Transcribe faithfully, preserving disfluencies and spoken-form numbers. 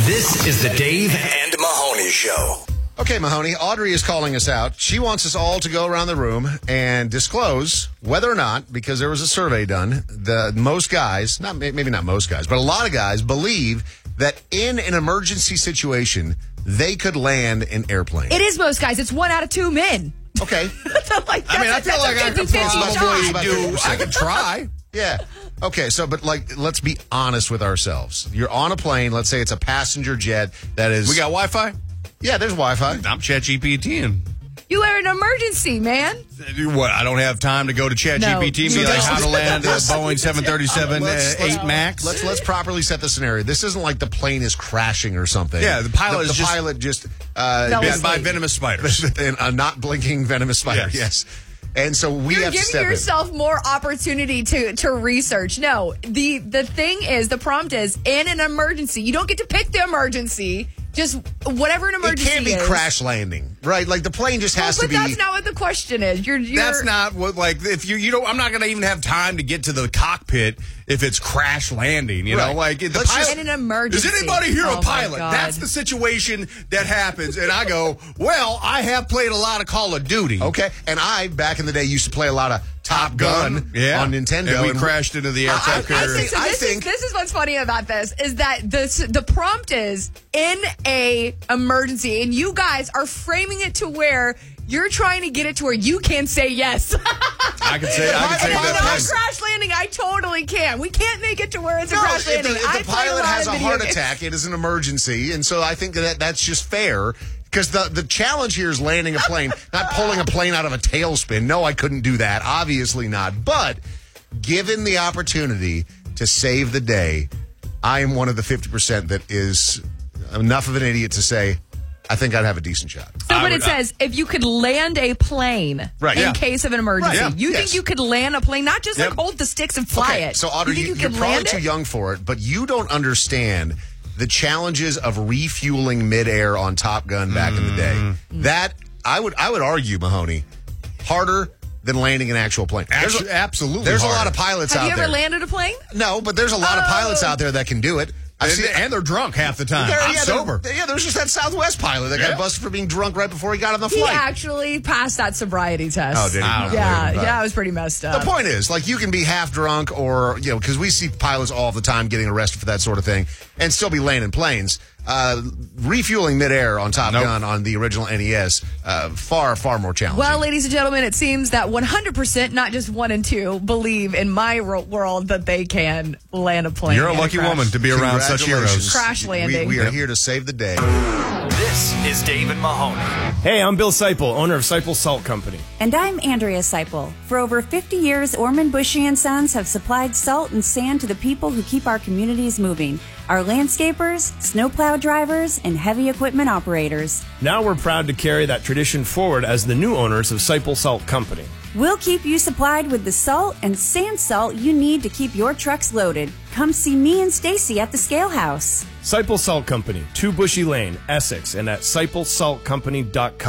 This is the Dave and Mahoney Show. Okay, Mahoney, Audrey is calling us out. She wants us all to go around the room and disclose whether or not, because there was a survey done, the most guys, not maybe not most guys, but a lot of guys believe that in an emergency situation, they could land an airplane. It is most guys. It's one out of two men. Okay. like, I mean, I feel like I could probably do, I could try. Yeah. Okay, so, but like, let's be honest with ourselves. You're on a plane, let's say it's a passenger jet that is... We got Wi-Fi? Yeah, there's Wi-Fi. I'm ChatGPTing. You are an emergency, man. What, I don't have time to go to ChatGPT No, and be you like, don't. how to land a Boeing seven thirty-seven Let's- let's- eight MAX? Let's let's properly set the scenario. This isn't like the plane is crashing or something. Yeah, the pilot the, is the just- pilot just uh, Fell Bitten asleep. by venomous spiders. and a not blinking venomous spider. Yes. Yes. And so we You're have to giving step yourself more opportunity to, to research. No, the the thing is, the prompt is, in an emergency, you don't get to pick the emergency. Just whatever an in. It emergency can't be is. crash landing, right? Like the plane just Well, has but to be. that's not what the question is. You're, you're That's not what, like, if you, you know, I'm not going to even have time to get to the cockpit if it's crash landing, you know? Right. Like, the Let's pilot. just- in an emergency. Is anybody here Oh, a my pilot? God. That's the situation that happens. And I go, well, I have played a lot of Call of Duty. Okay. And I, back in the day, used to play a lot of Top Gun, yeah. on Nintendo. And we and crashed into the aircraft I- I carrier. think- So this, think- is, this is what's funny about this is that the the prompt is in a emergency, and you guys are framing it to where you're trying to get it to where you can say yes. I can say, I can And say if it's that. not place. crash landing, I totally can. We can't make it to where it's a No, crash if the, landing. if the I played pilot lot has of a video heart games. attack, it is an emergency, and so I think that that's just fair. Because the, the challenge here is landing a plane, not pulling a plane out of a tailspin. No, I couldn't do that. Obviously not. But given the opportunity to save the day, I am one of the fifty percent that is enough of an idiot to say, I think I'd have a decent shot. So, I but would- it says if you could land a plane Right, in yeah. case of an emergency, Right, yeah, you yes. think you could land a plane, not just Yep. like hold the sticks and fly Okay, it. so Audrey, you you think you you're could probably land too it? young for it, but you don't understand the challenges of refueling midair on Top Gun back in the day. Mm-hmm. That I would I would argue, Mahoney, harder than landing an actual plane. There's Actu- a- absolutely There's a harder. lot of pilots Have out you ever there. landed a plane? No, but there's a lot of pilots Oh. out there that can do it. I've And, seen, and they're drunk half the time. there- I'm yeah, there- sober. Yeah, there was just that Southwest pilot that Yeah. got busted for being drunk right before he got on the He flight. actually passed that sobriety test. Oh, did he? I don't Yeah, believe it. yeah, it was pretty messed up. The point is, like, you can be half drunk or, you know, because we see pilots all the time getting arrested for that sort of thing and still be landing planes. Uh, refueling midair on Top Nope. Gun on the original N E S, uh, far, far more challenging. Well, ladies and gentlemen, it seems that one hundred percent, not just one and two, believe in my ro- world that they can land a plane. You're a in lucky crash. woman to be around such Congratulations. heroes. Crash We- landing. We, are Yep. here to save the day. This is Dave and Mahoney. Hey, I'm Bill Seipel, owner of Seipel Salt Company. And I'm Andrea Seipel. For over fifty years, Orman Bushy and Sons have supplied salt and sand to the people who keep our communities moving. Our landscapers, snowplow drivers, and heavy equipment operators. Now we're proud to carry that tradition forward as the new owners of Seipel Salt Company. We'll keep you supplied with the salt and sand salt you need to keep your trucks loaded. Come see me and Stacy at the Scale House. Seipel Salt Company, two Bushy Lane, Essex, and at seipel salt company dot com.